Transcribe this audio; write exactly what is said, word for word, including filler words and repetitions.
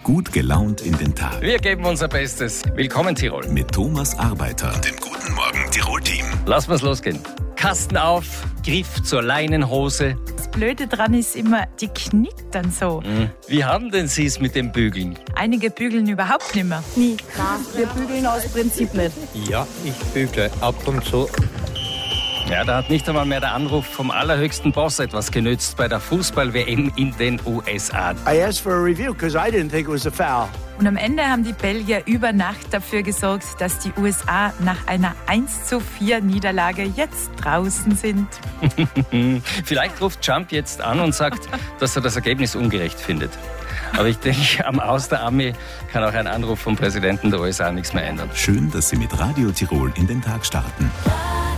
Gut gelaunt in den Tag. Wir geben unser Bestes. Willkommen Tirol. Mit Thomas Arbeiter und dem Guten Morgen Tirol-Team. Lass mal's losgehen. Kasten auf, Griff zur Leinenhose. Das Blöde dran ist immer, die knickt dann so. Mhm. Wie haben denn Sie es mit dem Bügeln? Einige bügeln überhaupt nicht mehr. Nie. Wir bügeln aus Prinzip nicht. Ja, ich bügle ab und zu. Ja, da hat nicht einmal mehr der Anruf vom allerhöchsten Boss etwas genützt bei der Fußball-W M in den U S A. I asked for a review because I didn't think it was a foul. Und am Ende haben die Belgier über Nacht dafür gesorgt, dass die U S A nach einer eins zu vier Niederlage jetzt draußen sind. Vielleicht ruft Trump jetzt an und sagt, dass er das Ergebnis ungerecht findet. Aber ich denke, am Aus der Armee kann auch ein Anruf vom Präsidenten der U S A nichts mehr ändern. Schön, dass Sie mit Radio Tirol in den Tag starten.